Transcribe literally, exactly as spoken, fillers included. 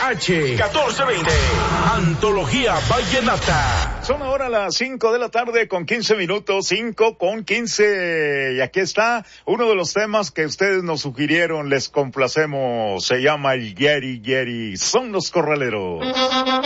H catorce veinte, Antología Vallenata. Son ahora las cinco de la tarde con quince minutos, cinco con quince. Y aquí está uno de los temas que ustedes nos sugirieron, les complacemos. Se llama el Yeri Yeri, son los corraleros.